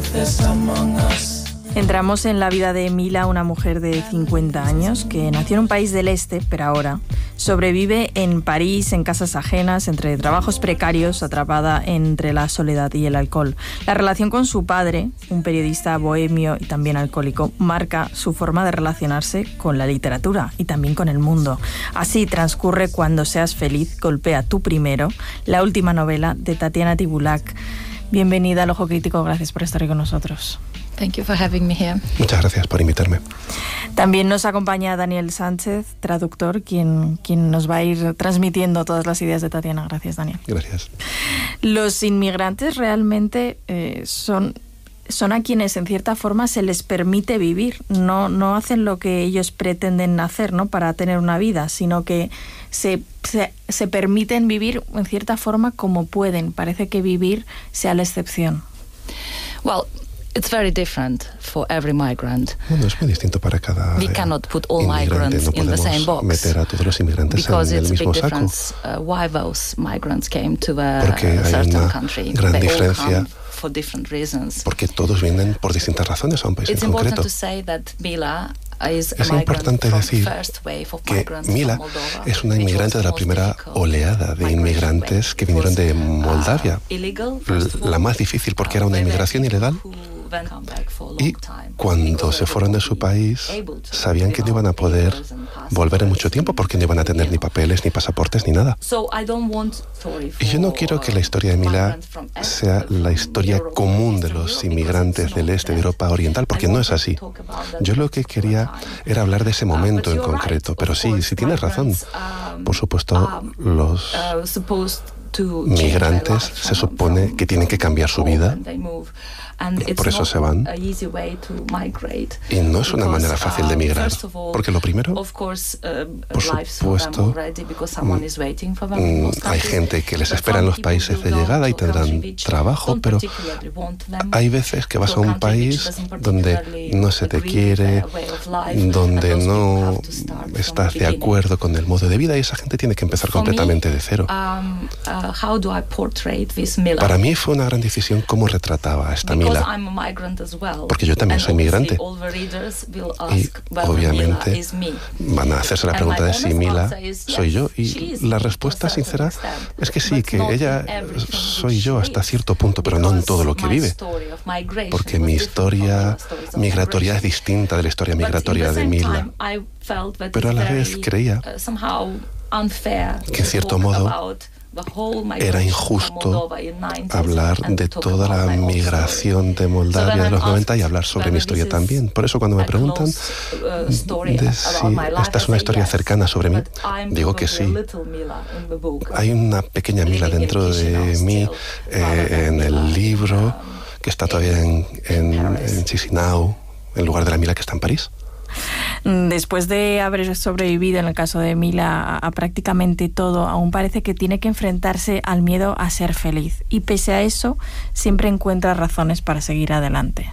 Entramos en la vida de Mila, una mujer de 50 años que nació en un país del este, pero ahora sobrevive en París, en casas ajenas, entre trabajos precarios, atrapada entre la soledad y el alcohol. La relación con su padre, un periodista bohemio y también alcohólico, marca su forma de relacionarse con la literatura y también con el mundo. Así transcurre Cuando seas feliz, golpea tú primero, la última novela de Tatiana Tibulac. Bienvenida al Ojo Crítico, gracias por estar hoy con nosotros. Thank you for having me here. Muchas gracias por invitarme. También nos acompaña Daniel Sánchez, traductor, quien nos va a ir transmitiendo todas las ideas de Tatiana. Gracias, Daniel. Gracias. Los inmigrantes realmente son a quienes en cierta forma se les permite vivir. No hacen lo que ellos pretenden hacer, ¿no?, para tener una vida, sino que se permiten vivir en cierta forma como pueden. Parece que vivir sea la excepción. Well, it's very different for every migrant. Bueno, es muy distinto para cada We cannot put all migrants in the same box. Meter a todos los inmigrantes en el mismo saco. Why those migrants came to a Porque hay certain una country. gran They diferencia. all come for different reasons. Porque todos vienen por distintas razones a un país en concreto. To say that Mila is es importante decir que Mila es una inmigrante de la primera oleada de inmigrantes que vinieron de Moldavia. La más difícil porque era una inmigración ilegal. Y cuando se fueron de su país, sabían que no iban a poder volver en mucho tiempo porque no iban a tener ni papeles, ni pasaportes, ni nada. Y yo no quiero que la historia de Mila sea la historia común de los inmigrantes del este de Europa Oriental, porque no es así. Yo lo que quería era hablar de ese momento en concreto. Pero sí tienes razón. Por supuesto, los migrantes se supone que tienen que cambiar su vida. Por eso se van. Y no es una manera fácil de migrar. Porque lo primero, por supuesto, hay gente que les espera en los países de llegada y tendrán trabajo, pero hay veces que vas a un país donde no se te quiere, donde no estás de acuerdo con el modo de vida y esa gente tiene que empezar completamente de cero. Para mí fue una gran decisión cómo retrataba a esta Mila. Porque yo también soy migrante. Y obviamente van a hacerse la pregunta de si Mila soy yo. Y la respuesta sincera es que sí, que ella soy yo hasta cierto punto, pero no en todo lo que vive. Porque mi historia migratoria es distinta de la historia migratoria de Mila. Pero a la vez creía que en cierto modo era injusto hablar de toda la migración de Moldavia de los 90 y hablar sobre mi historia también. Por eso cuando me preguntan de si esta es una historia cercana sobre mí, digo que sí. Hay una pequeña Mila dentro de mí en el libro que está todavía en Chisinau, en lugar de la Mila que está en París. Después de haber sobrevivido, en el caso de Mila, a prácticamente todo, aún parece que tiene que enfrentarse al miedo a ser feliz. Y pese a eso, siempre encuentra razones para seguir adelante.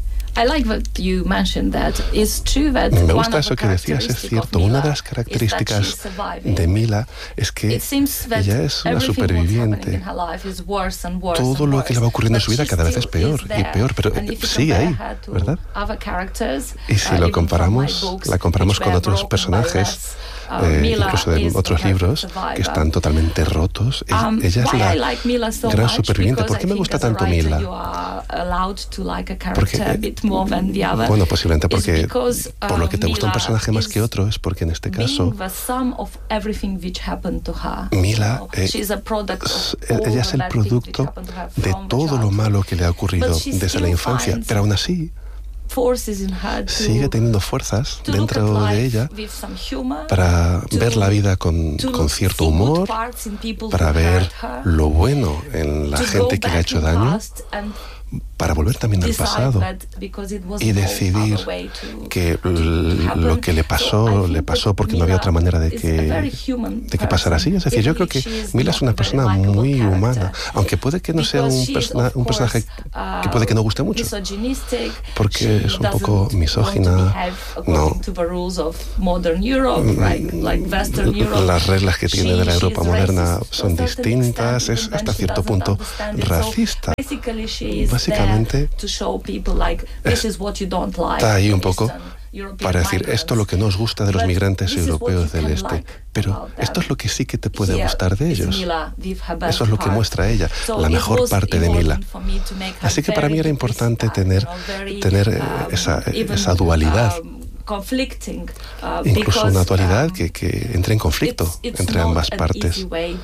Me gusta eso que decías, es cierto. Una de las características de Mila es que ella es una superviviente. Todo lo que le va ocurriendo en su vida cada vez es peor y peor, pero sigue ahí, ¿verdad? Y si la comparamos con otros personajes, incluso de otros libros, que están totalmente rotos, ella es la gran superviviente. ¿Por qué me gusta tanto Mila? Porque bueno, posiblemente porque por lo que te gusta un personaje más que otro es porque en este caso Mila ella es el producto de todo lo malo que le ha ocurrido desde la infancia, pero aún así sigue teniendo fuerzas dentro de ella para ver la vida con cierto humor, para ver lo bueno en la gente que le ha hecho daño, para volver también al pasado y decidir que lo que le pasó porque no había otra manera de que pasara así. Es decir, yo creo que Mila es una persona muy humana, aunque puede que no sea un personaje que puede que no guste mucho, porque es un poco misógina, no. Las reglas que tiene de la Europa moderna son distintas, es hasta cierto punto racista. Básicamente básicamente está ahí un poco para decir, esto es lo que no os gusta de los migrantes europeos del Este, pero esto es lo que sí que te puede gustar de ellos. Eso es lo que muestra ella, la mejor parte de Mila. Así que para mí era importante tener esa dualidad, incluso una dualidad que entre en conflicto entre ambas partes.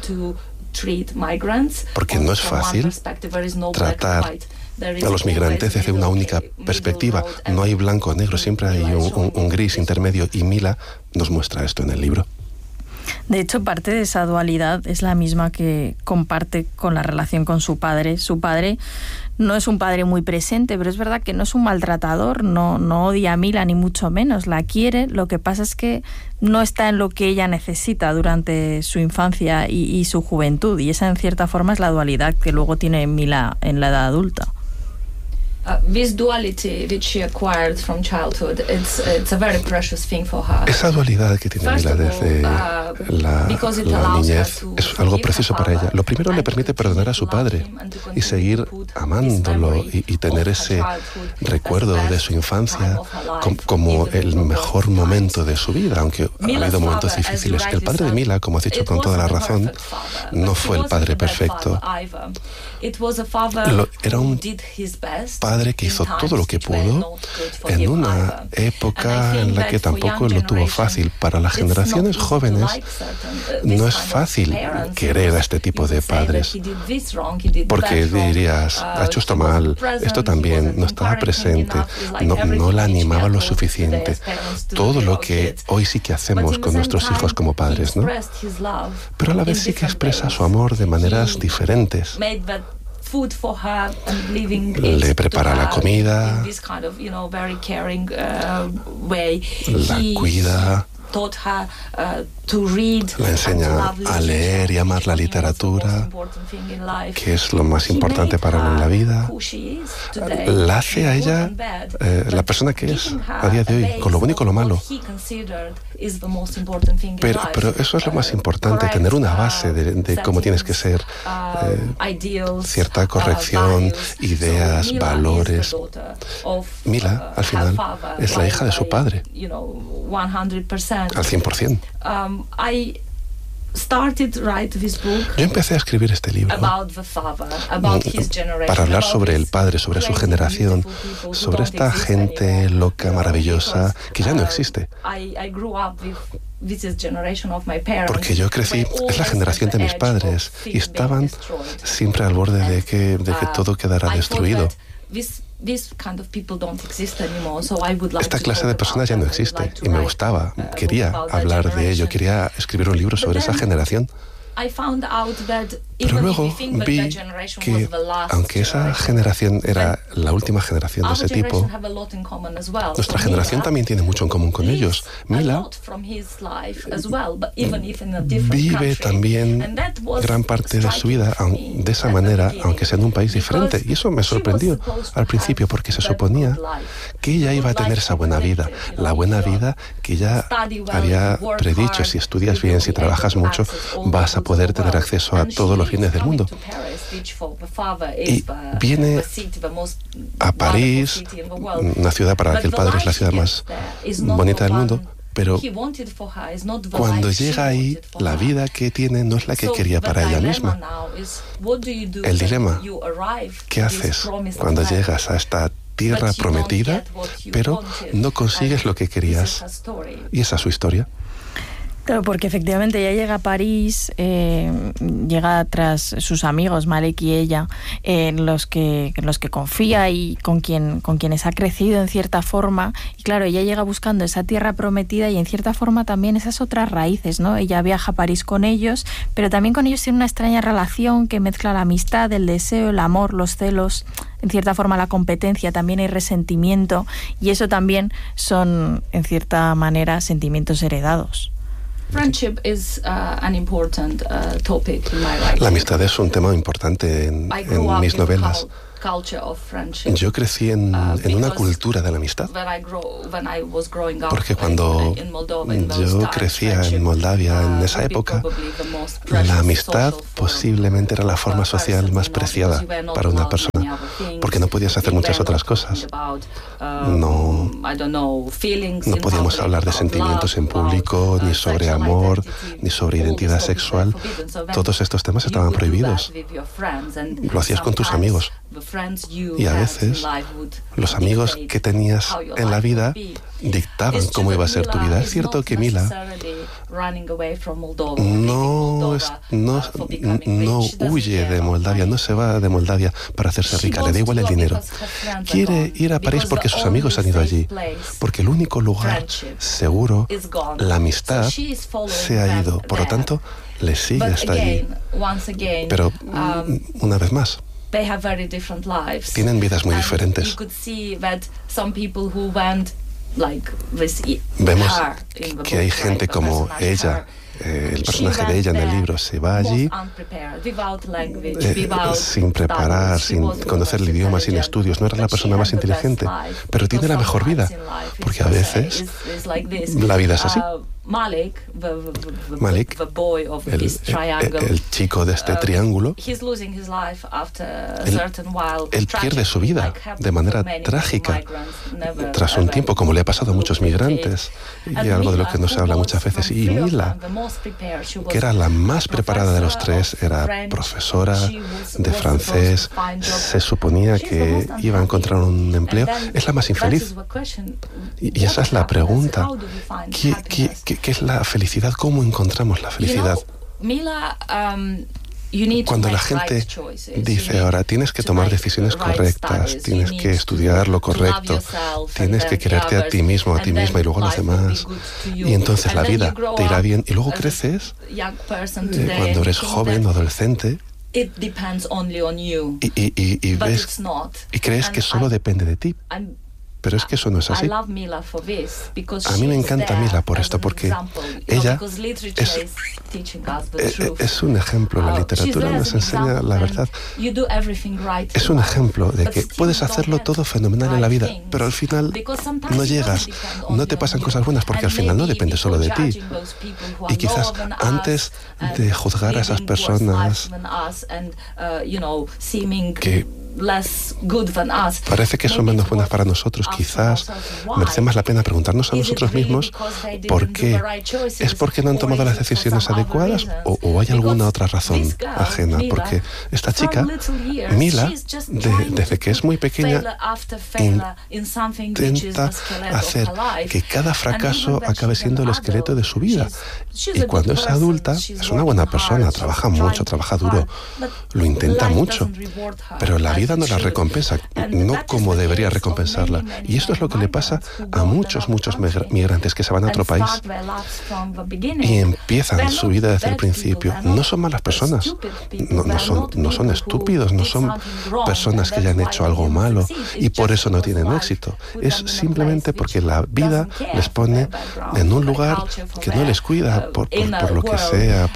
Porque no es fácil tratar a los migrantes desde una única perspectiva. No hay blanco o negro, siempre hay un gris intermedio, y Mila nos muestra esto en el libro. De hecho, parte de esa dualidad es la misma que comparte con la relación con su padre. Su padre no es un padre muy presente, pero es verdad que no es un maltratador, no odia a Mila ni mucho menos, la quiere. Lo que pasa es que no está en lo que ella necesita durante su infancia y su juventud, y esa en cierta forma es la dualidad que luego tiene Mila en la edad adulta. This duality which she acquired from childhood, it's a very precious thing for her. Esa dualidad que tiene Mila desde la niñez es algo precioso para ella. Lo primero, le permite perdonar a su padre y seguir amándolo y tener ese recuerdo de su infancia como el mejor momento de su vida, aunque ha habido momentos difíciles. El padre de Mila, como has dicho con toda la razón, no fue el padre perfecto. Era un padre que hizo todo lo que pudo en una época en la que tampoco lo tuvo fácil. Para las generaciones jóvenes no es fácil querer a este tipo de padres, porque dirías, ha hecho esto mal, esto también, no estaba presente, no la animaba lo suficiente. Todo lo que hoy sí que hacemos con nuestros hijos como padres, ¿no? Pero a la vez sí que expresa su amor de maneras diferentes. Le prepara la comida, la cuida, le enseña a leer y amar la literatura, que es lo más importante para él en la vida. La hace a ella la persona que es a día de hoy, con lo bueno y con lo malo. Pero eso es lo más importante, tener una base de cómo tienes que ser, cierta corrección, ideas, valores. Mila, al final, es la hija de su padre, al 100%. Yo empecé a escribir este libro para hablar sobre el padre, sobre su generación, sobre esta gente loca, maravillosa, que ya no existe. Porque yo crecí, es la generación de mis padres, y estaban siempre al borde de que todo quedara destruido. Esta clase de personas ya no existe, y me gustaba, quería hablar de ello, quería escribir un libro sobre esa generación. Pero luego vi que, aunque esa generación era la última generación de ese tipo, nuestra generación también tiene mucho en común con ellos. Mila vive también gran parte de su vida de esa manera, aunque sea en un país diferente. Y eso me sorprendió al principio, porque se suponía que ella iba a tener esa buena vida, la buena vida que ella había predicho. Si estudias bien, si trabajas mucho, vas a poder tener acceso a todos los bienes del mundo. Y viene a París, una ciudad para la que el padre es la ciudad más bonita del mundo, pero cuando llega ahí, la vida que tiene no es la que quería para ella misma. El dilema, ¿qué haces cuando llegas a esta tierra prometida, pero no consigues lo que querías? Y esa es su historia. Claro, porque efectivamente ella llega a París, llega tras sus amigos, Malek y ella, en los que confía y con quienes ha crecido en cierta forma. Y claro, ella llega buscando esa tierra prometida y en cierta forma también esas otras raíces, ¿no? Ella viaja a París con ellos, pero también con ellos tiene una extraña relación que mezcla la amistad, el deseo, el amor, los celos, en cierta forma la competencia, también hay resentimiento, y eso también son, en cierta manera, sentimientos heredados. La amistad es un tema importante en mis novelas. Yo crecí en una cultura de la amistad, porque cuando yo crecía en Moldavia en esa época, la amistad posiblemente era la forma social más preciada para una persona, porque no podías hacer muchas otras cosas. No podíamos hablar de sentimientos en público, ni sobre amor, ni sobre identidad sexual. Todos estos temas estaban prohibidos. Lo hacías con tus amigos. Y a veces los amigos que tenías en la vida dictaban cómo iba a ser tu vida. Es cierto que Mila no huye de Moldavia, no se va de Moldavia para hacerse rica, le da igual el dinero. Quiere ir a París porque sus amigos han ido allí, porque el único lugar seguro, la amistad, se ha ido. Por lo tanto, le sigue hasta allí. Pero, una vez más, tienen vidas muy diferentes. Vemos que hay gente como ella, el personaje de ella en el libro, se va allí sin preparar, sin conocer el idioma, sin estudios. No era la persona más inteligente, pero tiene la mejor vida, porque a veces la vida es así. Malik, el chico de este triángulo, él pierde su vida de manera trágica tras un tiempo, como le ha pasado a muchos migrantes, y algo de lo que no se habla muchas veces. Y Mila, que era la más preparada de los tres, era profesora de francés, se suponía que iba a encontrar un empleo, es la más infeliz. Y esa es la pregunta. ¿Qué es la felicidad? ¿Cómo encontramos la felicidad? Cuando la gente dice ahora, tienes que tomar decisiones correctas, tienes que estudiar lo correcto, tienes que quererte a ti mismo, a ti misma y luego a los demás, y entonces la vida te irá bien, y luego creces, cuando eres joven o adolescente, y ves y crees que solo depende de ti. Pero es que eso no es así. A mí me encanta Mila por esto, porque ella es un ejemplo. La literatura nos enseña la verdad. Es un ejemplo de que puedes hacerlo todo fenomenal en la vida, pero al final no llegas, no te pasan cosas buenas, porque al final no depende solo de ti. Y quizás antes de juzgar a esas personas que parece que son menos buenas para nosotros, quizás merece más la pena preguntarnos a nosotros mismos por qué. ¿Es porque no han tomado las decisiones adecuadas o hay alguna otra razón ajena? Porque esta chica, Mila, desde que es muy pequeña, intenta hacer que cada fracaso acabe siendo el esqueleto de su vida. Y cuando es adulta, es una buena persona, trabaja mucho, trabaja duro, lo intenta mucho, pero la vida no la recompensa, no como debería recompensarla. Y esto es lo que le pasa a muchos migrantes que se van a otro país y empiezan su vida desde el principio. No son malas personas, no son estúpidos, no son personas que hayan hecho algo malo y por eso no tienen éxito. Es simplemente porque la vida les pone en un lugar que no les cuida por lo que sea.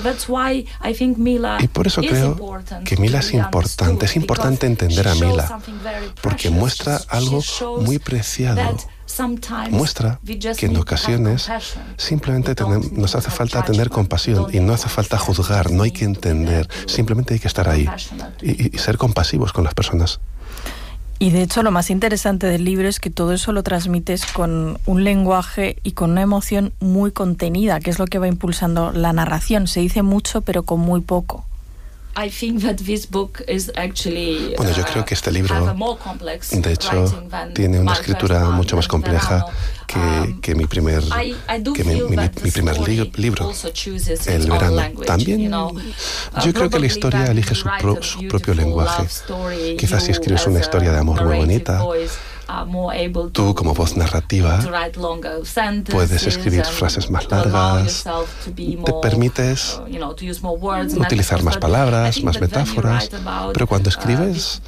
Y por eso creo que Mila es importante. Es importante entender a Mila, porque muestra algo muy preciado. Muestra que en ocasiones simplemente nos hace falta tener compasión y no hace falta juzgar, no hay que entender, simplemente hay que estar ahí y ser compasivos con las personas. Y de hecho lo más interesante del libro es que todo eso lo transmites con un lenguaje y con una emoción muy contenida, que es lo que va impulsando la narración. Se dice mucho pero con muy poco. Bueno, yo creo que este libro, de hecho, tiene una escritura mucho más compleja que mi primer libro, El verano. También yo creo que la historia elige su propio lenguaje. Quizás si escribes una historia de amor muy bonita, tú, como voz narrativa, puedes escribir frases más largas, te permites utilizar más palabras, más metáforas, pero cuando escribes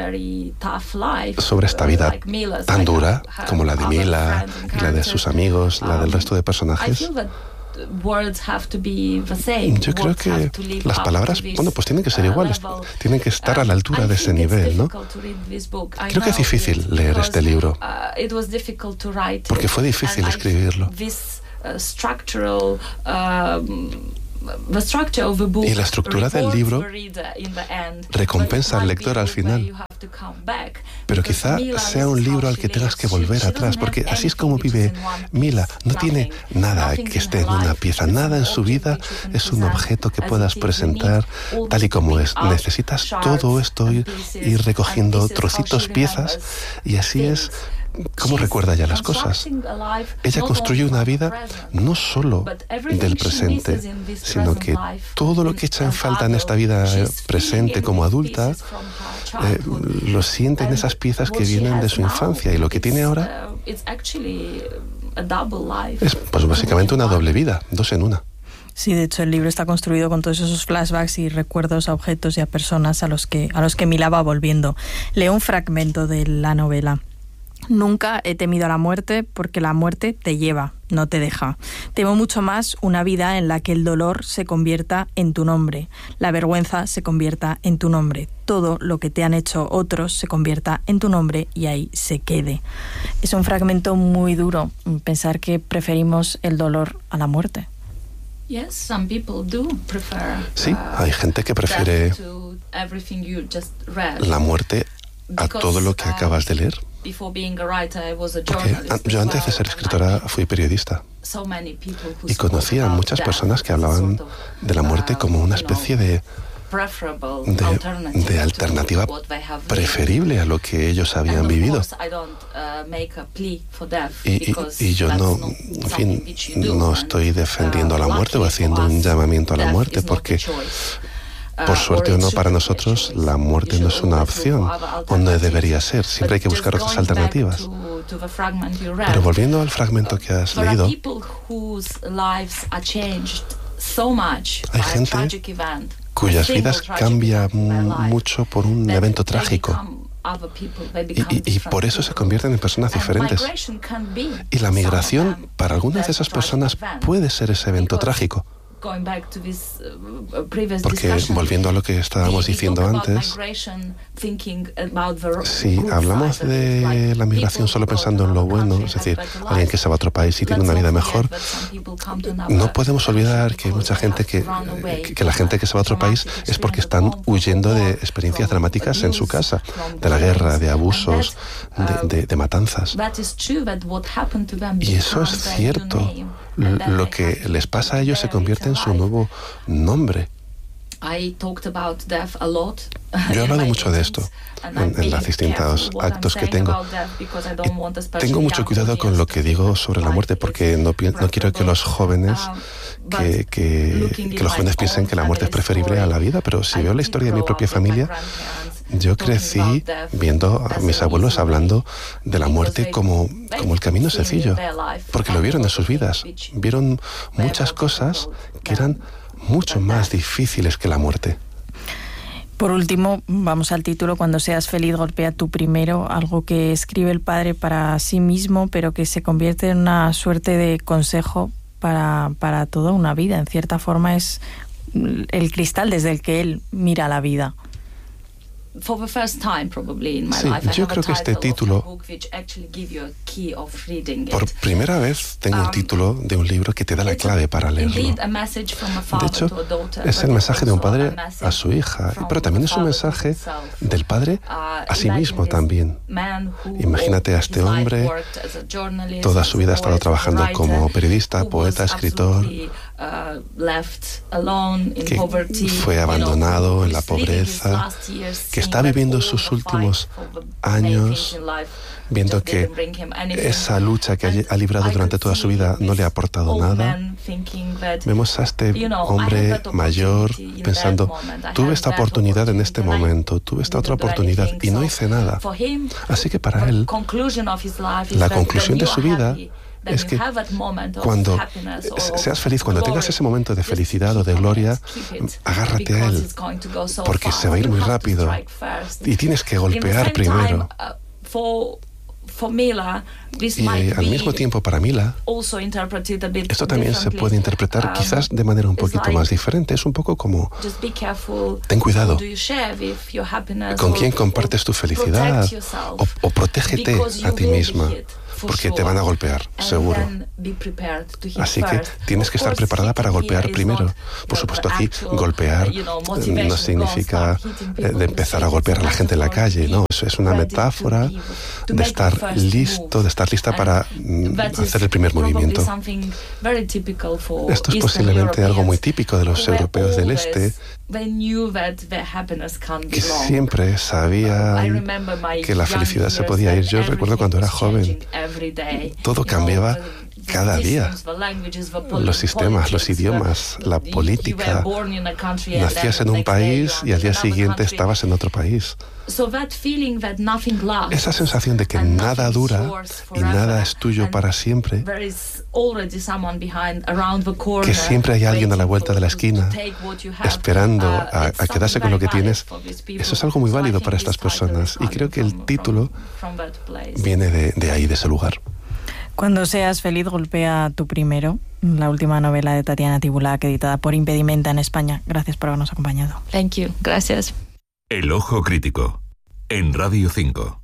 sobre esta vida tan dura como la de Mila y la de sus amigos, la del resto de personajes, Yo creo que las palabras, pues tienen que ser iguales, tienen que estar a la altura de ese nivel, ¿no? Creo que es difícil leer este libro, porque fue difícil escribirlo. Y la estructura del libro recompensa al lector al final. Pero quizá sea un libro al que tengas que volver atrás, porque así es como vive Mila. No tiene nada que esté en una pieza, nada en su vida es un objeto que puedas presentar tal y como es. Necesitas todo esto ir recogiendo trocitos, piezas, y así es como recuerda ya las cosas. Ella construye una vida no solo del presente, sino que todo lo que echa en falta en esta vida presente como adulta, lo siente en esas piezas que vienen de su infancia, y lo que tiene ahora es pues básicamente una doble vida, dos en una. Sí, de hecho el libro está construido con todos esos flashbacks y recuerdos a objetos y a personas a los que Mila va volviendo. Leo un fragmento de la novela. Nunca he temido a la muerte porque la muerte te lleva, no te deja. Temo mucho más una vida en la que el dolor se convierta en tu nombre, la vergüenza se convierta en tu nombre, todo lo que te han hecho otros se convierta en tu nombre y ahí se quede. Es un fragmento muy duro, pensar que preferimos el dolor a la muerte. Sí, hay gente que prefiere la muerte a todo lo que acabas de leer. Porque yo antes de ser escritora fui periodista y conocía a muchas personas que hablaban de la muerte como una especie de alternativa preferible a lo que ellos habían vivido. Y yo no estoy defendiendo a la muerte o haciendo un llamamiento a la muerte, porque por suerte o no, para nosotros la muerte no es una opción, o no debería ser. Siempre hay que buscar otras alternativas. Pero volviendo al fragmento que has leído, hay gente cuyas vidas cambian mucho por un evento trágico. Y por eso se convierten en personas diferentes. Y la migración, para algunas de esas personas, puede ser ese evento trágico. Porque, volviendo a lo que estábamos diciendo antes, si hablamos de la migración solo pensando en lo bueno, es decir, alguien que se va a otro país y tiene una vida mejor, no podemos olvidar que hay mucha gente que la gente que se va a otro país es porque están huyendo de experiencias dramáticas en su casa, de la guerra, de abusos, de matanzas. Y eso es cierto. Lo que les pasa a ellos se convierte en su nuevo nombre. Yo he hablado mucho de esto en los distintos actos que tengo. Y tengo mucho cuidado con lo que digo sobre la muerte, porque no quiero que los jóvenes que los jóvenes piensen que la muerte es preferible a la vida. Pero si veo la historia de mi propia familia, yo crecí viendo a mis abuelos hablando de la muerte como el camino sencillo, porque lo vieron en sus vidas. Vieron muchas cosas que eran mucho más difíciles que la muerte. Por último, vamos al título. Cuando seas feliz, golpea tú primero, algo que escribe el padre para sí mismo, pero que se convierte en una suerte de consejo para toda una vida. En cierta forma es el cristal desde el que él mira la vida. Sí, yo creo que este título, por primera vez tengo un título de un libro que te da la clave para leerlo. De hecho, es el mensaje de un padre a su hija, pero también es un mensaje del padre a sí mismo también. Imagínate a este hombre, toda su vida ha estado trabajando como periodista, poeta, escritor, que fue abandonado en la pobreza, que está viviendo sus últimos años viendo que esa lucha que ha librado durante toda su vida no le ha aportado nada. Vemos a este hombre mayor pensando, tuve esta oportunidad en este momento, tuve esta otra oportunidad y no hice nada. Así que para él, la conclusión de su vida es que cuando seas feliz, cuando tengas ese momento de felicidad o de gloria, agárrate a él, porque se va a ir muy rápido y tienes que golpear primero. Y al mismo tiempo para Mila, esto también se puede interpretar quizás de manera un poquito más diferente. Es un poco como, ten cuidado, con quién compartes tu felicidad, o protégete a ti misma, porque te van a golpear, seguro. Así que tienes que estar preparada para golpear primero. Por supuesto, aquí golpear no significa de empezar a golpear a la gente en la calle, no. Es una metáfora de estar listo, de estar lista para hacer el primer movimiento. Esto es posiblemente algo muy típico de los europeos del Este, que siempre sabían que la felicidad se podía ir. Yo recuerdo cuando era joven, todo cambiaba cada día. Los sistemas, los idiomas, la política. Nacías en un país y al día siguiente estabas en otro país. Esa sensación de que nada dura y nada es tuyo para siempre, que siempre hay alguien a la vuelta de la esquina esperando a quedarse con lo que tienes, eso es algo muy válido para estas personas, y creo que el título viene de ahí, de ese lugar. Cuando seas feliz, golpea tú primero. La última novela de Tatiana Tibulac, editada por Impedimenta en España. Gracias por habernos acompañado. Thank you. Gracias. El Ojo Crítico, en Radio 5.